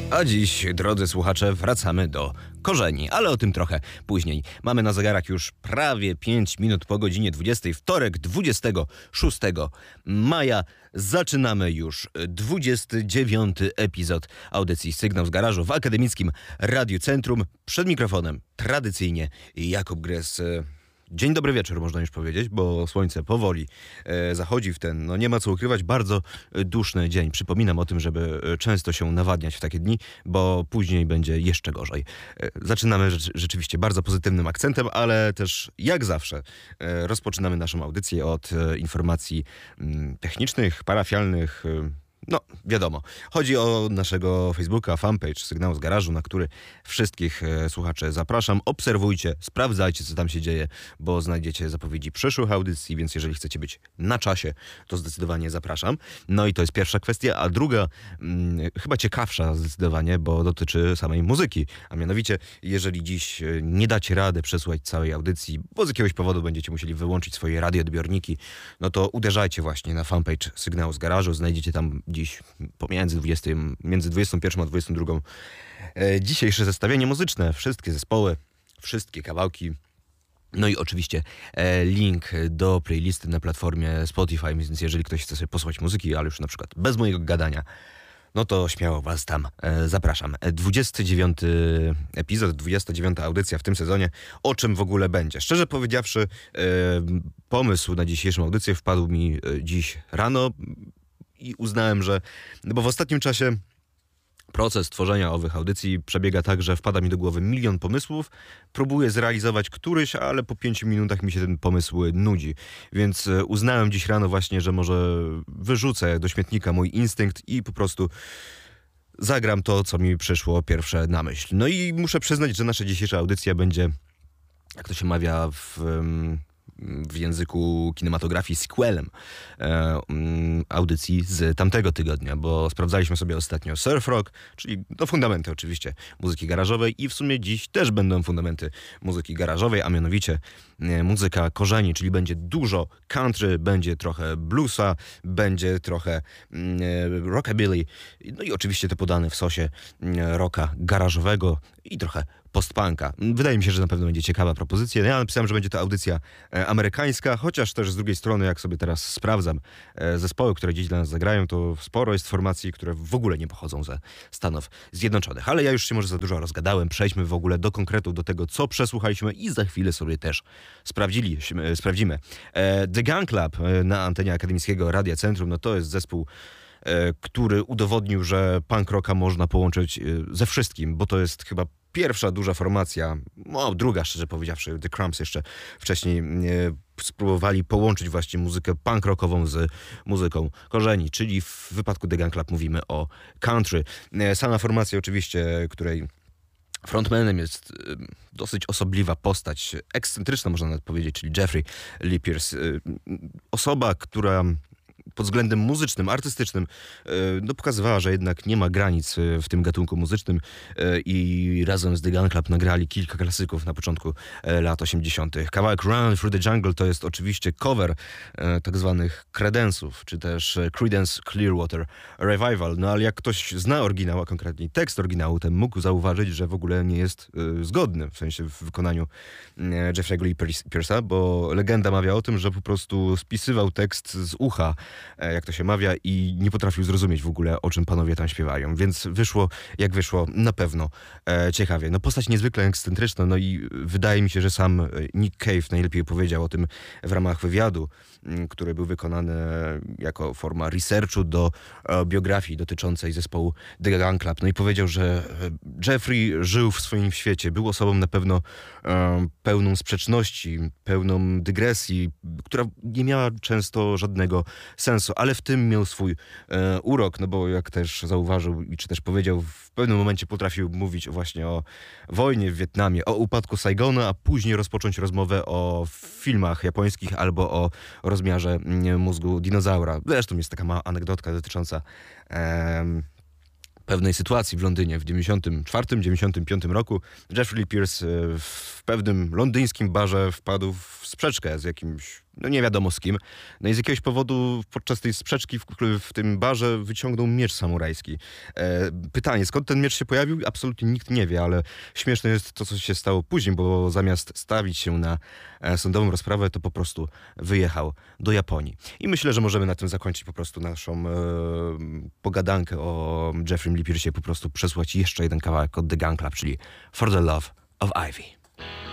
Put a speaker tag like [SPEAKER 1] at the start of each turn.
[SPEAKER 1] A dziś, drodzy słuchacze, wracamy do korzeni, ale o tym trochę później. Mamy na zegarach już prawie 5 minut po godzinie 20, wtorek 26 maja. Zaczynamy już 29 epizod audycji Sygnał z Garażu w Akademickim Radiu Centrum. Przed mikrofonem tradycyjnie Jakub Gres. Dzień dobry wieczór, można już powiedzieć, bo słońce powoli zachodzi w ten, no nie ma co ukrywać, bardzo duszny dzień. Przypominam o tym, żeby często się nawadniać w takie dni, bo później będzie jeszcze gorzej. Zaczynamy rzeczywiście bardzo pozytywnym akcentem, ale też jak zawsze rozpoczynamy naszą audycję od informacji technicznych, parafialnych. No, wiadomo. Chodzi o naszego Facebooka, fanpage Sygnału z Garażu, na który wszystkich słuchaczy zapraszam. Obserwujcie, sprawdzajcie, co tam się dzieje, bo znajdziecie zapowiedzi przyszłych audycji, więc jeżeli chcecie być na czasie, to zdecydowanie zapraszam. No i to jest pierwsza kwestia, a druga, chyba ciekawsza zdecydowanie, bo dotyczy samej muzyki. A mianowicie, jeżeli dziś nie dacie rady przesłuchać całej audycji, bo z jakiegoś powodu będziecie musieli wyłączyć swoje radioodbiorniki, no to uderzajcie właśnie na fanpage Sygnału z Garażu. Znajdziecie tam dziś między 21 a 22 dzisiejsze zestawienie muzyczne, wszystkie zespoły, wszystkie kawałki, no i oczywiście link do playlisty na platformie Spotify, więc jeżeli ktoś chce sobie posłuchać muzyki, ale już na przykład bez mojego gadania, no to śmiało was tam zapraszam. 29 epizod, 29 audycja w tym sezonie. O czym w ogóle będzie? Szczerze powiedziawszy, pomysł na dzisiejszą audycję wpadł mi dziś rano i uznałem, że bo w ostatnim czasie proces tworzenia owych audycji przebiega tak, że wpada mi do głowy milion pomysłów, próbuję zrealizować któryś, ale po 5 minutach mi się ten pomysł nudzi. Więc uznałem dziś rano właśnie, że może wyrzucę do śmietnika mój instynkt i po prostu zagram to, co mi przyszło pierwsze na myśl. No i muszę przyznać, że nasza dzisiejsza audycja będzie, jak to się mawia w języku kinematografii, sequelem audycji z tamtego tygodnia, bo sprawdzaliśmy sobie ostatnio surf rock, czyli fundamenty oczywiście muzyki garażowej i w sumie dziś też będą fundamenty muzyki garażowej, a mianowicie muzyka korzeni, czyli będzie dużo country, będzie trochę bluesa, będzie trochę rockabilly, no i oczywiście to podane w sosie rocka garażowego i trochę postpunka. Wydaje mi się, że na pewno będzie ciekawa propozycja. Ja napisałem, że będzie to audycja amerykańska, chociaż też z drugiej strony, jak sobie teraz sprawdzam zespoły, które dziś dla nas zagrają, to sporo jest formacji, które w ogóle nie pochodzą ze Stanów Zjednoczonych. Ale ja już się może za dużo rozgadałem. Przejdźmy w ogóle do konkretów, do tego, co przesłuchaliśmy i za chwilę sobie też sprawdzimy. The Gun Club na antenie Akademickiego Radia Centrum, no to jest zespół, który udowodnił, że punk rocka można połączyć ze wszystkim, bo to jest chyba pierwsza duża formacja, no druga szczerze powiedziawszy, The Cramps jeszcze wcześniej spróbowali połączyć właśnie muzykę punk rockową z muzyką korzeni, czyli w wypadku The Gun Club mówimy o country. Sama formacja oczywiście, której frontmanem jest dosyć osobliwa postać, ekscentryczna można nawet powiedzieć, czyli Jeffrey Lee Pierce. Osoba, która pod względem muzycznym, artystycznym no pokazywała, że jednak nie ma granic w tym gatunku muzycznym i razem z The Gun Club nagrali kilka klasyków na początku lat 80. Kawałek Run Through the Jungle to jest oczywiście cover tak zwanych Credence'ów, czy też Creedence Clearwater Revival. No ale jak ktoś zna oryginał, a konkretnie tekst oryginału, ten mógł zauważyć, że w ogóle nie jest zgodny, w sensie w wykonaniu Jeffrey'ego Lee Pierce'a, bo legenda mawia o tym, że po prostu spisywał tekst z ucha, jak to się mawia, i nie potrafił zrozumieć w ogóle, o czym panowie tam śpiewają. Więc wyszło, jak wyszło, na pewno ciekawie. No postać niezwykle ekscentryczna, no i wydaje mi się, że sam Nick Cave najlepiej powiedział o tym w ramach wywiadu, który był wykonany jako forma researchu do biografii dotyczącej zespołu The Gun Club. No i powiedział, że Jeffrey żył w swoim świecie, był osobą na pewno pełną sprzeczności, pełną dygresji, która nie miała często żadnego sensu, ale w tym miał swój urok, no bo jak też zauważył, czy też powiedział, w pewnym momencie potrafił mówić właśnie o wojnie w Wietnamie, o upadku Saigonu, a później rozpocząć rozmowę o filmach japońskich albo o rozmiarze mózgu dinozaura. Zresztą jest taka mała anegdotka dotycząca pewnej sytuacji w Londynie w 94-95 roku. Jeffrey Lee Pierce w pewnym londyńskim barze wpadł w sprzeczkę z jakimś no nie wiadomo z kim. No i z jakiegoś powodu podczas tej sprzeczki w tym barze wyciągnął miecz samurajski. Pytanie, skąd ten miecz się pojawił? Absolutnie nikt nie wie, ale śmieszne jest to, co się stało później, bo zamiast stawić się na sądową rozprawę, to po prostu wyjechał do Japonii. I myślę, że możemy na tym zakończyć po prostu naszą pogadankę o Jeffrey Lee Pierce'ie, po prostu przesłać jeszcze jeden kawałek od The Gun Club, czyli For the Love of Ivy.